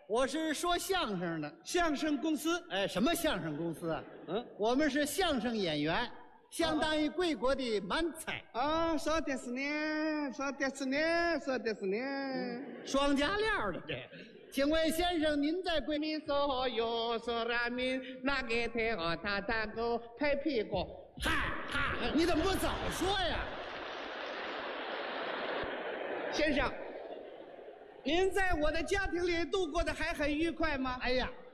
我是说相声的。 相声公司。 哎，什么相声公司啊？我们是相声演员，相当于贵国的满彩。 啊，说的是呢，说的是呢，说的是呢。 双加料的这。请问先生，您在贵民说有说人民那个太好，他大狗拍屁股。 嗨，你怎么不早说呀？ 先生，您在我的家庭里度过的还很愉快吗？ 哎呀，